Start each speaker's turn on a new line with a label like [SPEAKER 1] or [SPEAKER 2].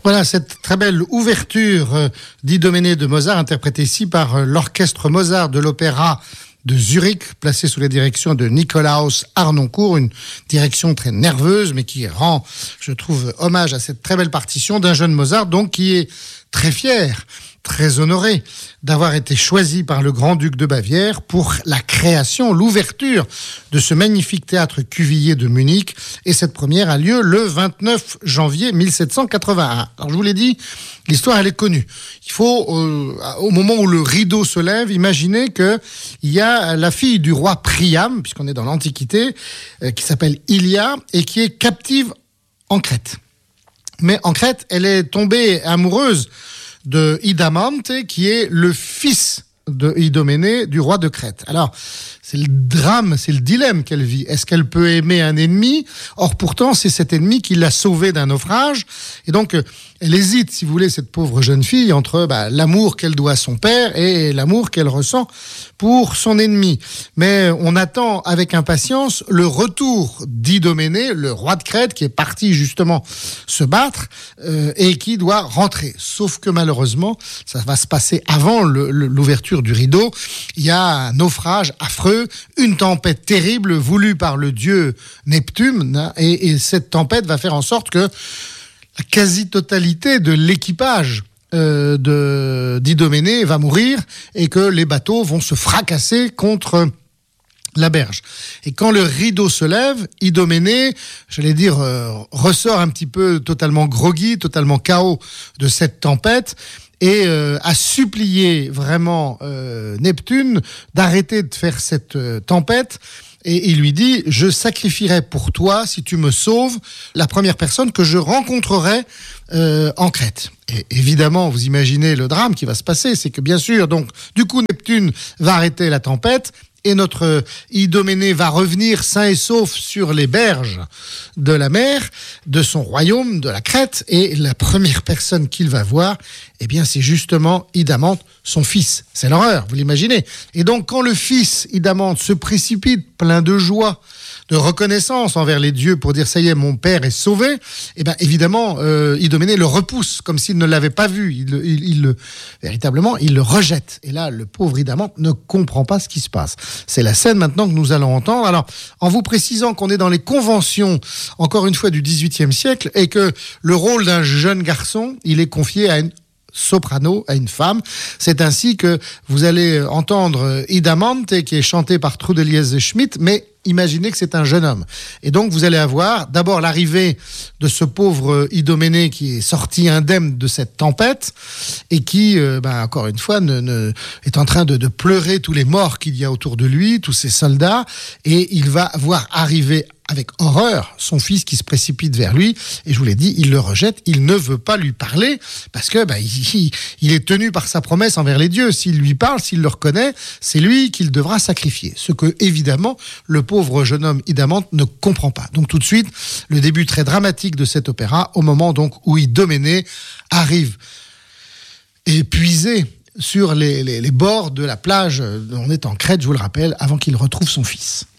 [SPEAKER 1] Voilà cette très belle ouverture d'Idoménée de Mozart, interprétée ici par l'orchestre Mozart de l'opéra de Zurich, placé sous la direction de Nikolaus Harnoncourt, une direction très nerveuse, mais qui rend, je trouve, hommage à cette très belle partition d'un jeune Mozart, donc qui est très fier, très honoré d'avoir été choisi par le grand-duc de Bavière pour la création, l'ouverture de ce magnifique théâtre Cuvilliés de Munich. Et cette première a lieu le 29 janvier 1781. Alors je vous l'ai dit, l'histoire elle est connue. Il faut, au moment où le rideau se lève, imaginer qu'il y a la fille du roi Priam, puisqu'on est dans l'Antiquité, qui s'appelle Ilia et qui est captive en Crète. Mais en Crète, elle est tombée amoureuse de Idamante, qui est le fils de Idoménée, du roi de Crète. Alors, c'est le drame, c'est le dilemme qu'elle vit. Est-ce qu'elle peut aimer un ennemi ? Or, pourtant, c'est cet ennemi qui l'a sauvée d'un naufrage. Et donc, elle hésite, si vous voulez, cette pauvre jeune fille, entre l'amour qu'elle doit à son père et l'amour qu'elle ressent pour son ennemi. Mais on attend avec impatience le retour d'Idoménée, le roi de Crète, qui est parti justement se battre et qui doit rentrer. Sauf que malheureusement, ça va se passer avant l'ouverture du rideau. Il y a un naufrage affreux, une tempête terrible voulue par le dieu Neptune, et cette tempête va faire en sorte que la quasi-totalité de l'équipage d'Idoménée va mourir et que les bateaux vont se fracasser contre la berge. Et quand le rideau se lève, Idoménée, ressort un petit peu totalement groggy, totalement KO de cette tempête, et a supplié vraiment Neptune d'arrêter de faire cette tempête. Et il lui dit, je sacrifierai pour toi, si tu me sauves, la première personne que je rencontrerai en Crète. Et évidemment, vous imaginez le drame qui va se passer, c'est que bien sûr, donc, du coup, Neptune va arrêter la tempête, et notre Idoménée va revenir sain et sauf sur les berges de la mer, de son royaume, de la Crète, et la première personne qu'il va voir, eh bien, c'est justement Idamante, son fils. C'est l'horreur, vous l'imaginez. Et donc, quand le fils, Idamante, se précipite plein de joie, de reconnaissance envers les dieux pour dire « ça y est, mon père est sauvé », eh bien, évidemment, Idoménée le repousse, comme s'il ne l'avait pas vu. Véritablement, il le rejette. Et là, le pauvre Idamante ne comprend pas ce qui se passe. C'est la scène maintenant que nous allons entendre. Alors, en vous précisant qu'on est dans les conventions, encore une fois, du XVIIIe siècle, et que le rôle d'un jeune garçon, il est confié à une soprano, à une femme. C'est ainsi que vous allez entendre Idamante, qui est chantée par Trude Liese-Schmidt, mais imaginez que c'est un jeune homme. Et donc, vous allez avoir d'abord l'arrivée de ce pauvre Idoménée qui est sorti indemne de cette tempête et qui, encore une fois, est en train de pleurer tous les morts qu'il y a autour de lui, tous ces soldats, et il va voir arriver avec horreur son fils qui se précipite vers lui, et je vous l'ai dit, il le rejette, il ne veut pas lui parler, parce que il est tenu par sa promesse envers les dieux. S'il lui parle, s'il le reconnaît, c'est lui qu'il devra sacrifier. Ce que, évidemment, le pauvre jeune homme Idamante ne comprend pas. Donc tout de suite, le début très dramatique de cet opéra, au moment donc où Idoménée arrive épuisé sur les bords de la plage. On est en Crète, je vous le rappelle, avant qu'il retrouve son fils.